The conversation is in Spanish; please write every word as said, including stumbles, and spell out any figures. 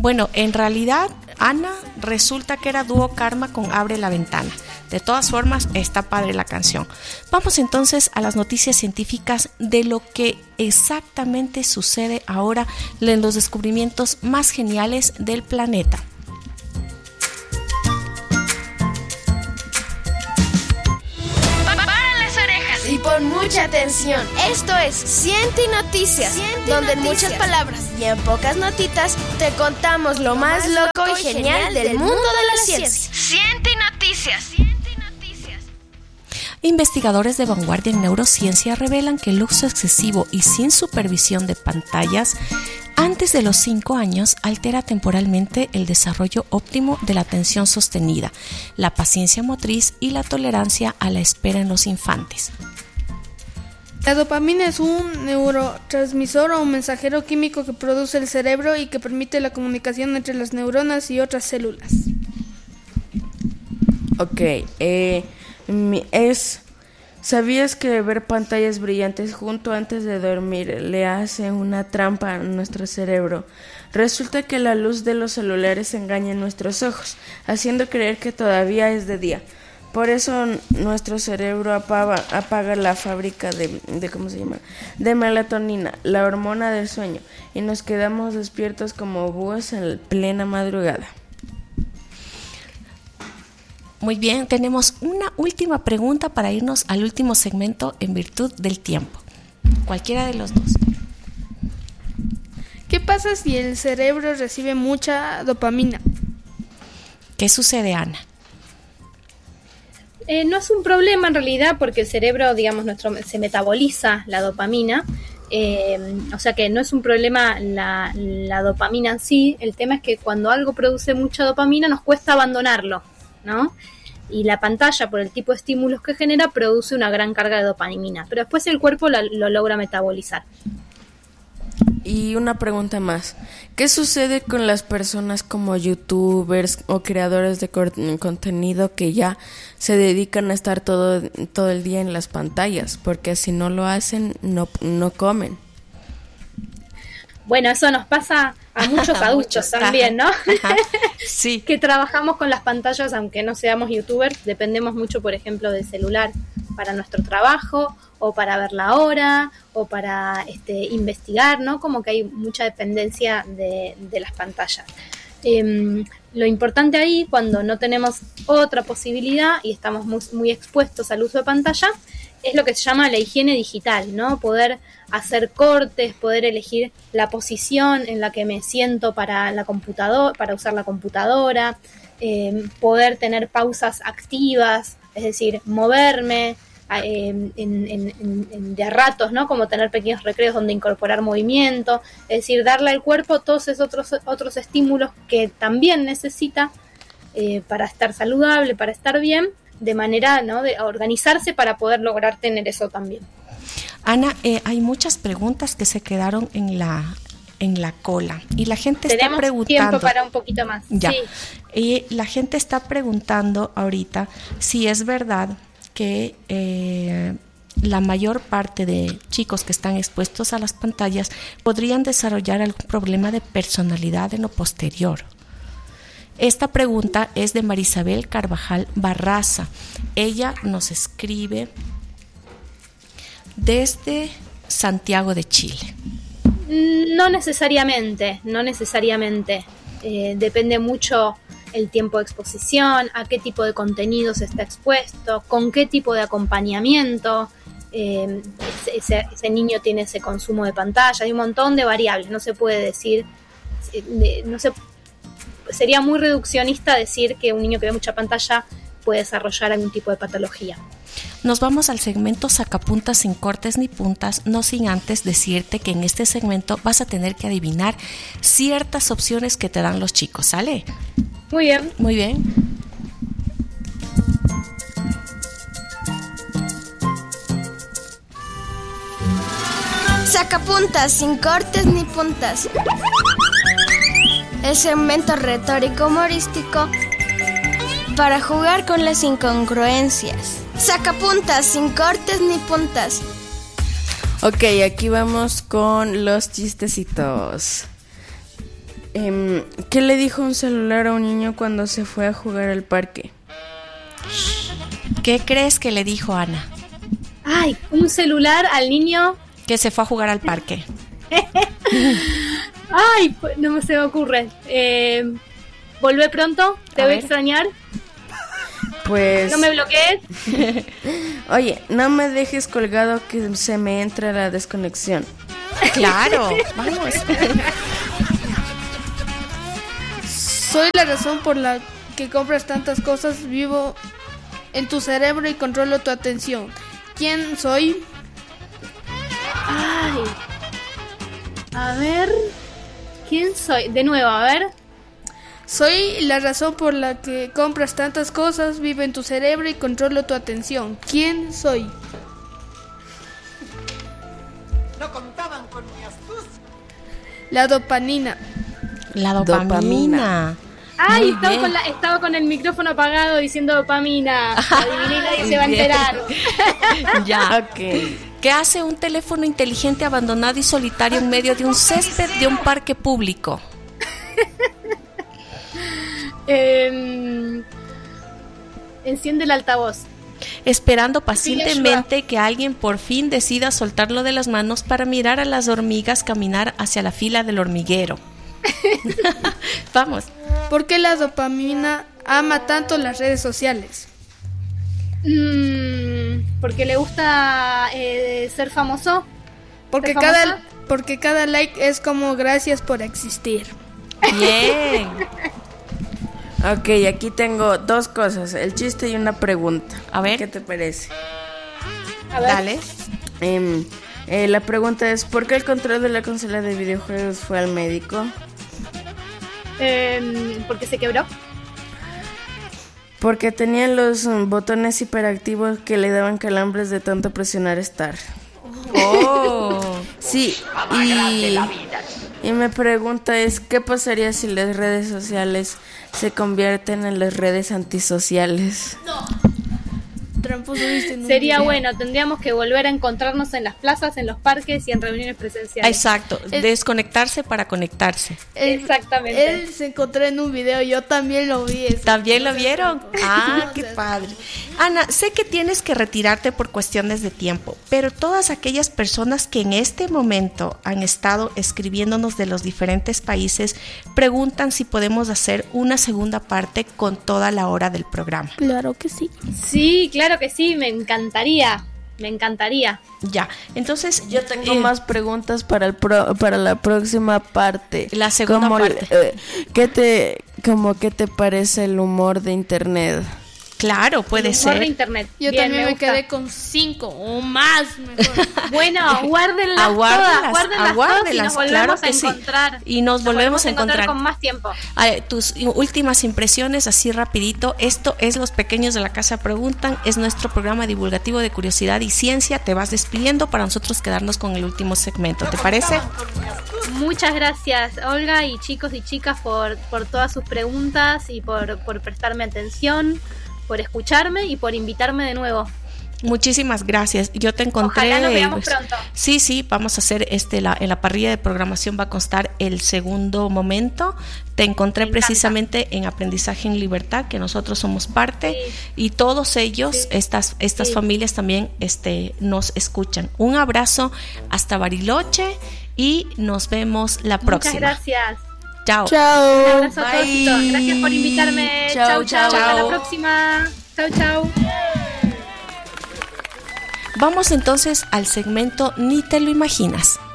Bueno, en realidad, Ana, resulta que era dúo Karma con Abre la Ventana. De todas formas, está padre la canción. Vamos entonces a las noticias científicas de lo que exactamente sucede ahora en los descubrimientos más geniales del planeta. Y pon mucha atención. Esto es Cienti Noticias, Cienti donde Noticias. En muchas palabras y en pocas notitas te contamos lo, lo más loco y genial del mundo de la ciencia. Cienti Noticias. Investigadores de vanguardia en neurociencia revelan que el uso excesivo y sin supervisión de pantallas antes de los cinco años altera temporalmente el desarrollo óptimo de la atención sostenida, la paciencia motriz y la tolerancia a la espera en los infantes. La dopamina es un neurotransmisor o un mensajero químico que produce el cerebro y que permite la comunicación entre las neuronas y otras células. Ok, eh, es... ¿Sabías que ver pantallas brillantes junto antes de dormir le hace una trampa a nuestro cerebro? Resulta que la luz de los celulares engaña nuestros ojos, haciendo creer que todavía es de día. Por eso nuestro cerebro apaga, apaga la fábrica de, de ¿cómo se llama? de melatonina, la hormona del sueño, y nos quedamos despiertos como búhos en plena madrugada. Muy bien, tenemos una última pregunta para irnos al último segmento en virtud del tiempo. Cualquiera de los dos. ¿Qué pasa si el cerebro recibe mucha dopamina? ¿Qué sucede, Ana? Eh, no es un problema en realidad porque el cerebro, digamos, nuestro se metaboliza la dopamina. Eh, o sea que no es un problema la, la dopamina en sí. El tema es que cuando algo produce mucha dopamina nos cuesta abandonarlo, ¿no? Y la pantalla, por el tipo de estímulos que genera, produce una gran carga de dopamina, pero después el cuerpo la, lo logra metabolizar. Y una pregunta más, ¿qué sucede con las personas como youtubers o creadores de contenido que ya se dedican a estar todo, todo el día en las pantallas? Porque si no lo hacen, no, no comen. Bueno, eso nos pasa a muchos adultos también, ¿no? Sí. Que trabajamos con las pantallas, aunque no seamos youtubers, dependemos mucho, por ejemplo, del celular para nuestro trabajo, o para ver la hora, o para este, investigar, ¿no? Como que hay mucha dependencia de, de las pantallas. Eh, lo importante ahí, cuando no tenemos otra posibilidad y estamos muy, muy expuestos al uso de pantalla, es lo que se llama la higiene digital, ¿no? Poder hacer cortes, poder elegir la posición en la que me siento para la computadora, para usar la computadora, eh, poder tener pausas activas, es decir, moverme eh, en, en, en, en de a ratos, ¿no? Como tener pequeños recreos donde incorporar movimiento, es decir, darle al cuerpo todos esos otros, otros estímulos que también necesita eh, para estar saludable, para estar bien, de manera, ¿no?, de organizarse para poder lograr tener eso también. Ana, eh, hay muchas preguntas que se quedaron en la en la cola y la gente Tenemos está preguntando. Tiempo para un poquito más. Ya. Sí. Y la gente está preguntando ahorita si es verdad que eh, la mayor parte de chicos que están expuestos a las pantallas podrían desarrollar algún problema de personalidad en lo posterior. Esta pregunta es de Marisabel Carvajal Barraza. Ella nos escribe desde Santiago de Chile. No necesariamente, no necesariamente. Eh, depende mucho el tiempo de exposición, a qué tipo de contenido se está expuesto, con qué tipo de acompañamiento eh, ese, ese niño tiene ese consumo de pantalla. Hay un montón de variables, no se puede decir, no se sería muy reduccionista decir que un niño que ve mucha pantalla puede desarrollar algún tipo de patología. Nos vamos al segmento Sacapuntas sin cortes ni puntas, no sin antes decirte que en este segmento vas a tener que adivinar ciertas opciones que te dan los chicos, ¿sale? Muy bien. Muy bien. Sacapuntas sin cortes ni puntas. El segmento retórico humorístico para jugar con las incongruencias. Sacapuntas sin cortes ni puntas. Ok, aquí vamos con los chistecitos. Eh, ¿Qué le dijo un celular a un niño cuando se fue a jugar al parque? ¿Qué crees que le dijo Ana? Ay, un celular al niño. Que se fue a jugar al parque. Ay, pues, no me se me ocurre. Eh, Volvé pronto, te A voy a ver. extrañar. Pues... No me bloquees. Oye, no me dejes colgado que se me entra la desconexión. Claro, vamos. Soy la razón por la que compras tantas cosas, vivo en tu cerebro y controlo tu atención. ¿Quién soy? Ay. A ver. ¿Quién soy? De nuevo, a ver. Soy la razón por la que compras tantas cosas, vivo en tu cerebro y controlo tu atención. ¿Quién soy? No contaban con mi astucia. La dopamina. La dopamina. Dopamina. Ay, Muy estaba bien. con, la, estaba con el micrófono apagado diciendo dopamina. Adiviné y nadie Muy se va a bien. enterar. Ya. Ok. ¿Qué hace un teléfono inteligente abandonado y solitario en medio de un césped de un parque público? Eh, enciende el altavoz. Esperando pacientemente que alguien por fin decida soltarlo de las manos para mirar a las hormigas caminar hacia la fila del hormiguero. Vamos. ¿Por qué la dopamina ama tanto las redes sociales? Mm, porque le gusta eh, ser famoso. Porque ¿Ser famosa? cada, porque cada like es como gracias por existir. Bien. Ok, aquí tengo dos cosas, el chiste y una pregunta. A ver. ¿Qué te parece? A ver. Dale. Em, eh, la pregunta es, ¿por qué el control de la consola de videojuegos fue al médico? Eh, porque se quebró. Porque tenía los mm, botones hiperactivos que le daban calambres de tanto presionar Start. Oh. Sí, y, y mi pregunta es, ¿qué pasaría si las redes sociales se convierten en las redes antisociales? Tramposo, ¿viste? En un Sería video. bueno, tendríamos que volver a encontrarnos en las plazas, en los parques y en reuniones presenciales. Exacto. Desconectarse para conectarse. Él- Exactamente. Él se encontró en un video, yo también lo vi. ese. ¿También lo vieron? Ah, No qué sé. padre. Ana, sé que tienes que retirarte por cuestiones de tiempo, pero todas aquellas personas que en este momento han estado escribiéndonos de los diferentes países preguntan si podemos hacer una segunda parte con toda la hora del programa. Claro que sí. Sí, claro que sí, me encantaría. Me encantaría. Ya, entonces Yo tengo eh, más preguntas para el pro- para la próxima parte. La segunda Como el- parte. eh, ¿qué te como qué te parece el humor de internet? Claro, puede El humor de ser. internet. Yo Bien, también me, gusta. quedé con cinco o más, mejor. Bueno, guárdenlas Aguárdelas, todas, guárdenlas aguárdelas, todas y nos volvemos claro a que sí. encontrar. Y nos volvemos a encontrar. con más tiempo. Ah, tus últimas impresiones, así rapidito. Esto es Los Pequeños de la Casa Preguntan, es nuestro programa divulgativo de curiosidad y ciencia. Te vas despidiendo para nosotros quedarnos con el último segmento, ¿te parece? Muchas gracias, Olga, y chicos y chicas por, por todas sus preguntas y por, por prestarme atención, por escucharme y por invitarme de nuevo. Muchísimas gracias. Yo te encontré. Ojalá nos veamos pues, pronto. Sí, sí, vamos a hacer este la, en la parrilla de programación va a constar el segundo momento. Te encontré Me encanta. precisamente en Aprendizaje en Libertad, que nosotros somos parte, Sí. y todos ellos, Sí. estas, estas Sí. familias también este, nos escuchan. Un abrazo hasta Bariloche y nos vemos la próxima. Muchas gracias. Chao. Un Chao. abrazo a todos y todas. Gracias por invitarme. Chao, Chau, chau. chao. Hasta la próxima. Chau, chau. Vamos entonces al segmento Ni te lo imaginas.